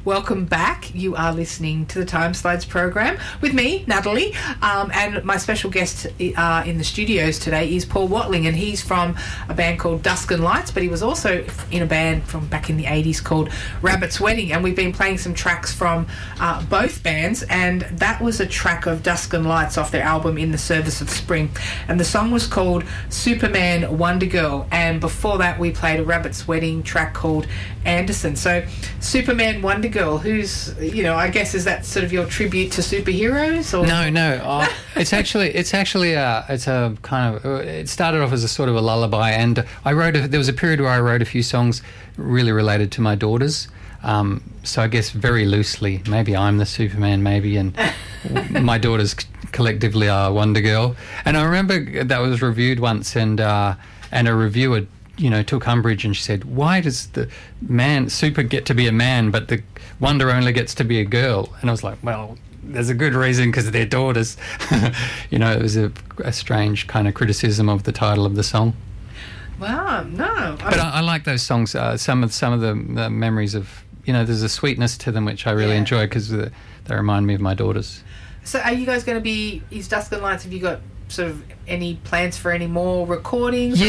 welcome back. You are listening to the Time Slides program with me, Natalie, and my special guest in the studios today is Paul Watling, and he's from a band called Dusk and Lights, but he was also in a band from back in the 80s called Rabbit's Wedding, and we've been playing some tracks from both bands, and that was a track of Dusk and Lights off their album In the Service of Spring, and the song was called Superman Wonder Girl, and before that we played a Rabbit's Wedding track called Anderson. So Superman Wonder Girl, who's, I guess, is that sort of your tribute to superheroes? Or? No. It's a kind of, it started off as a sort of a lullaby, and there was a period where I wrote a few songs really related to my daughters. So I guess very loosely, maybe I'm the Superman, and my daughters collectively are Wonder Girl. And I remember that was reviewed once, and a reviewer took umbrage, and she said, why does the super get to be a man, but the Wonder only gets to be a girl? And I was like, well, there's a good reason, because they're daughters. It was a strange kind of criticism of the title of the song. Wow, no. But I like those songs. Some of the memories of, there's a sweetness to them which I really enjoy, because they remind me of my daughters. So are you guys going to be, is Dusk and Lights, have you got sort of any plans for any more recordings?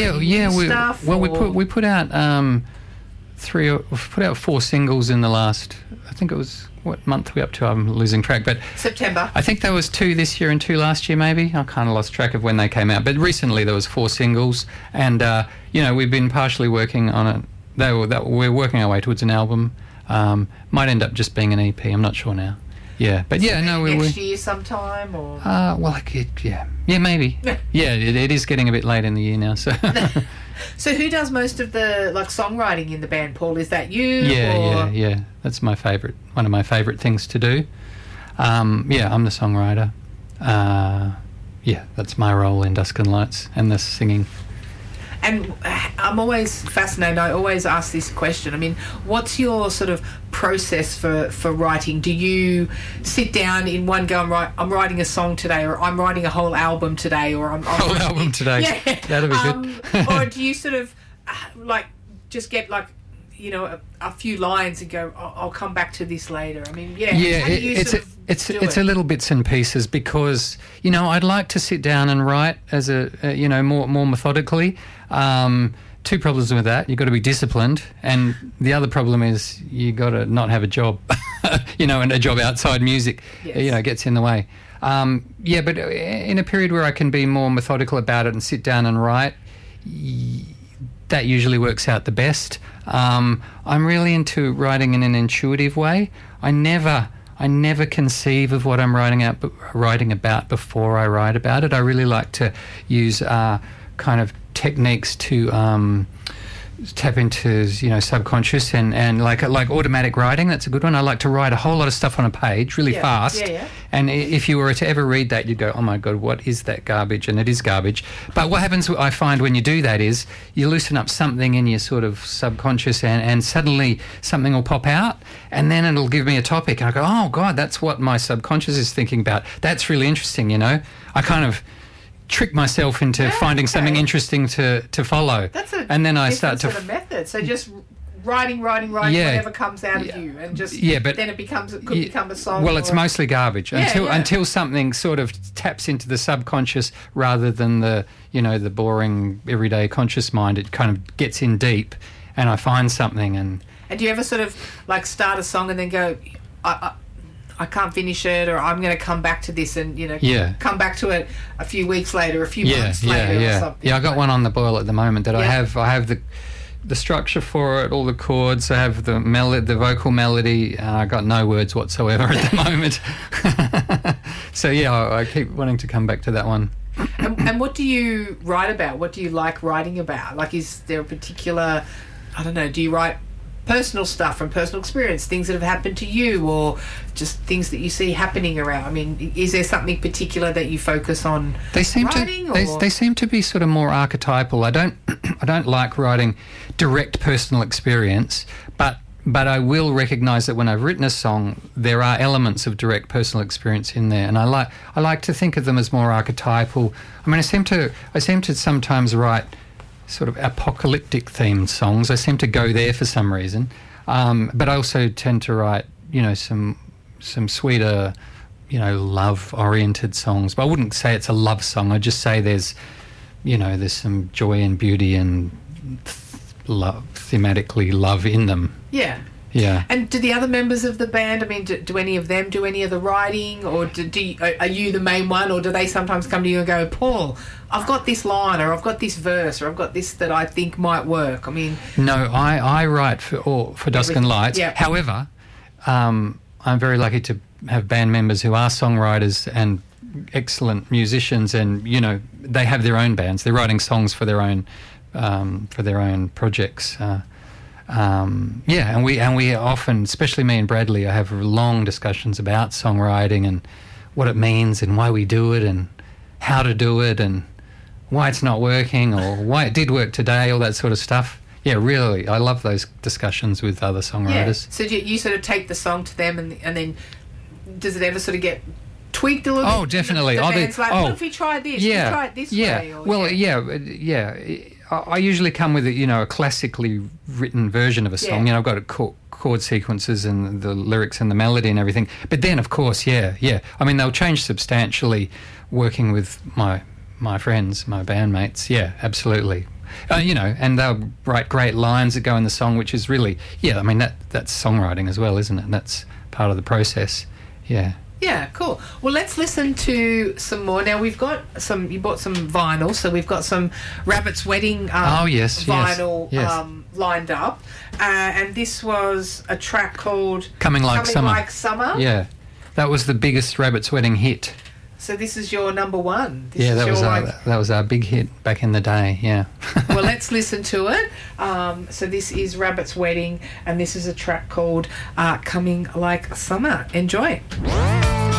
We put out we've put out 4 singles in the last, I think it was, what month are we up to? I'm losing track, but September. I think there was 2 this year and 2 last year, maybe. I kind of lost track of when they came out, but recently there was 4 singles, and we've been partially working on it. We're working our way towards an album. Might end up just being an EP. I'm not sure now. Yeah, but next year sometime, or maybe. It is getting a bit late in the year now. So, so who does most of the songwriting in the band, Paul? Is that you? Yeah. That's my favourite. One of my favourite things to do. I'm the songwriter. That's my role in Dusk and Lights, and the singing. And I'm always fascinated. I always ask this question. I mean, what's your sort of process for writing? Do you sit down in one go and write, I'm writing a song today, or I'm writing a whole album today, or I'm whole album today? Yeah. That'll be good. Or do you sort of just get a few lines and go, I'll come back to this later? I mean, it's a little bits and pieces, because I'd like to sit down and write as more methodically. 2 problems with that: you've got to be disciplined, and the other problem is you got to not have a job, and a job outside music, gets in the way. But in a period where I can be more methodical about it and sit down and write, that usually works out the best. I'm really into writing in an intuitive way. I never conceive of what I'm writing about before I write about it. I really like to use kind of techniques to tap into subconscious and like automatic writing. That's a good one. I like to write a whole lot of stuff on a page really fast. And if you were to ever read that, you'd go, oh my God, what is that garbage? And it is garbage. But what happens, I find, when you do that is you loosen up something in your sort of subconscious, and suddenly something will pop out, and then it'll give me a topic, and I go, oh God, that's what my subconscious is thinking about. That's really interesting. I kind of trick myself into finding something interesting to follow. That's a and then I start sort of method. So just writing whatever comes out of you, and just then it could become a song. Well, it's mostly garbage until something sort of taps into the subconscious rather than the the boring everyday conscious mind. It kind of gets in deep, and I find something. And do you ever sort of start a song and then go, I can't finish it, or I'm going to come back to this, and come back to it a few weeks later, a few months later, or something. Yeah, I got one on the boil at the moment that I have the structure for it, all the chords. I have the vocal melody, and I got no words whatsoever at the moment. So I keep wanting to come back to that one. And what do you write about? What do you like writing about? Is there a particular, I don't know, do you write personal stuff from personal experience, things that have happened to you, or just things that you see happening around? I mean, is there something particular that you focus on writing? They seem to be sort of more archetypal. I don't like writing direct personal experience, but I will recognise that when I've written a song, there are elements of direct personal experience in there, and I like to think of them as more archetypal. I mean, I seem to sometimes write sort of apocalyptic themed songs. I seem to go there for some reason, but I also tend to write some sweeter, love-oriented songs. But I wouldn't say it's a love song. I'd just say there's some joy and beauty and thematically love in them. Yeah. Yeah. And do the other members of the band, I mean, do any of them do any of the writing, or are you the main one, or do they sometimes come to you and go, Paul, I've got this line, or I've got this verse, or I've got this that I think might work? I mean... No, I write for Dusk and Lights. Yeah. However, I'm very lucky to have band members who are songwriters and excellent musicians, and, they have their own bands. They're writing songs for their own projects. And we often, especially me and Bradley, I have long discussions about songwriting and what it means and why we do it and how to do it and why it's not working or why it did work today, all that sort of stuff. Yeah, really, I love those discussions with other songwriters. Yeah. So you sort of take the song to them and then does it ever sort of get tweaked a little bit? Oh, definitely. The band's like, what if we try this? Yeah, we try it this way? Or, well, yeah. I usually come with a classically written version of a song. Yeah. I've got chord sequences and the lyrics and the melody and everything. But then, of course, yeah. I mean, they'll change substantially working with my friends, my bandmates. Yeah, absolutely. And they'll write great lines that go in the song, which is really, I mean, that's songwriting as well, isn't it? And that's part of the process. Yeah. Yeah, cool. Well, let's listen to some more. Now, you bought some vinyl, so we've got some Rabbit's Wedding vinyl lined up. And this was a track called Coming Like Summer. Yeah, that was the biggest Rabbit's Wedding hit. So this is your number one. That was our big hit back in the day, yeah. Well, let's listen to it. So this is Rabbit's Wedding, and this is a track called Coming Like Summer. Enjoy.